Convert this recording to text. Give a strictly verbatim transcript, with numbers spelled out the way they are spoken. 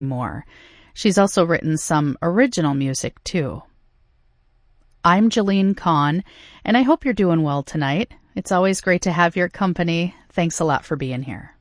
more. She's also written some original music, too. I'm Jeline Kahn, and I hope you're doing well tonight. It's always great to have your company. Thanks a lot for being here.